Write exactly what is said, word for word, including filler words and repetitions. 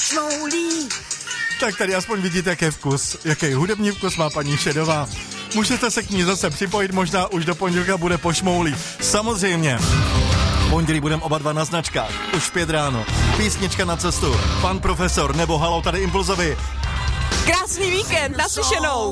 pošmoulí. Tak tady aspoň vidíte, jaký vkus, jaký hudební vkus má paní Šedová. Můžete se k ní zase připojit, možná už do pondělka bude pošmoulí. Samozřejmě. V pondělí budeme oba dva na značkách. Už v pět ráno. Písnička na cestu. Pan profesor nebo Haló tady Impulzovi. Krásný víkend, naslyšenou.